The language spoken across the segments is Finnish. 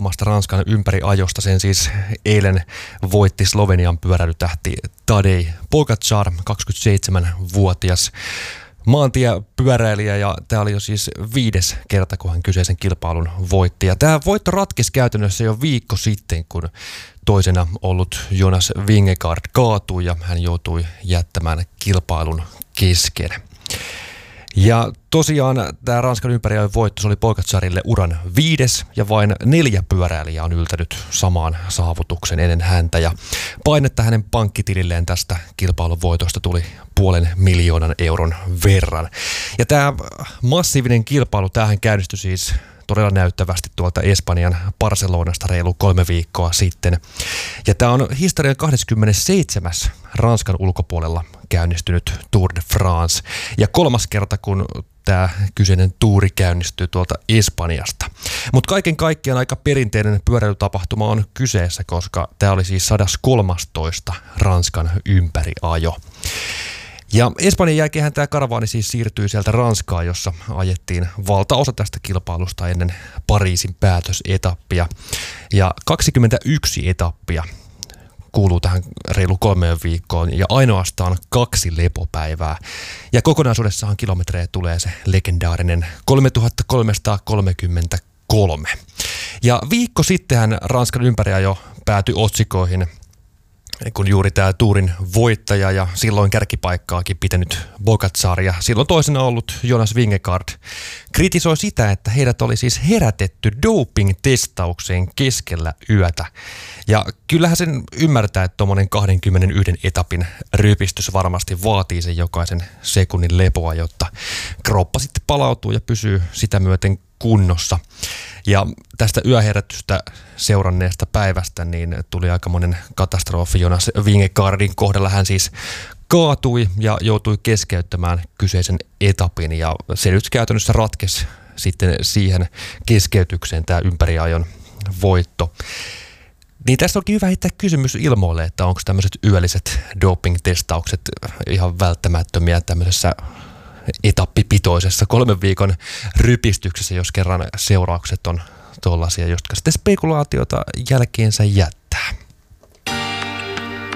tapahtumasta, Ranskan ympäriajosta. Sen siis eilen voitti Slovenian pyöräilytähti Tadej Pogačar, 27-vuotias maantiepyöräilijä, ja tämä oli jo siis 5. kerta, kun hän kyseisen kilpailun voitti. Ja tämä voitto ratkesi käytännössä jo viikko sitten, kun toisena ollut Jonas Vingegaard kaatui ja hän joutui jättämään kilpailun kesken. Ja tosiaan tämä Ranskan ympäriajon voitto, se oli Pogačarille uran 5. ja vain 4 pyöräilijää on yltänyt samaan saavutuksen ennen häntä. Ja painetta hänen pankkitililleen tästä kilpailun voitosta tuli 500 000 euron verran. Ja tämä massiivinen kilpailu, tämähän käynnistyi siis todella näyttävästi tuolta Espanjan Barcelonasta reilu 3 viikkoa sitten. Ja tämä on historian 27. Ranskan ulkopuolella käynnistynyt Tour de France. Ja 3. kerta, kun tämä kyseinen tuuri käynnistyy tuolta Espanjasta. Mutta kaiken kaikkiaan aika perinteinen pyöräilytapahtuma on kyseessä, koska tämä oli siis 113. Ranskan ympäriajo. Ja Espanjan jälkeen tämä karavaani siis siirtyi sieltä Ranskaan, jossa ajettiin valtaosa tästä kilpailusta ennen Pariisin päätösetappia. Ja 21 etappia kuuluu tähän reilu 3 viikkoon ja ainoastaan 2 lepopäivää. Ja kokonaisuudessahan kilometrejä tulee se legendaarinen 3333. Ja viikko sittenhän Ranskan ympäriajo päätyi otsikoihin, kun juuri tämä Tourin voittaja ja silloin kärkipaikkaakin pitänyt Pogačar ja silloin toisena ollut Jonas Vingegaard kritisoi sitä, että heidät oli siis herätetty doping-testaukseen keskellä yötä. Ja kyllähän sen ymmärtää, että tuommoinen 21 etapin rypistys varmasti vaatii sen jokaisen sekunnin lepoa, jotta kroppa sitten palautuu ja pysyy sitä myöten kunnossa. Ja tästä yöherätystä seuranneesta päivästä niin tuli aikamoinen katastrofi Jonas Vingegaardin kohdalla. Hän siis kaatui ja joutui keskeyttämään kyseisen etapin ja se nyt käytännössä ratkesi sitten siihen keskeytykseen tämä ympäriajon voitto. Niin tässä onkin hyvä heittää kysymys ilmoille, että onko tämmöiset yölliset doping-testaukset ihan välttämättömiä tämmöisessä etappipitoisessa 3 viikon rypistyksessä, jos kerran seuraukset on tuollaisia, jotka sitten spekulaatiota jälkeensä jättää.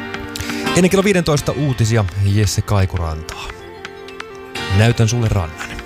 Ennen kello 15 uutisia Jesse Kaikurantaa. Näytän sulle rannan.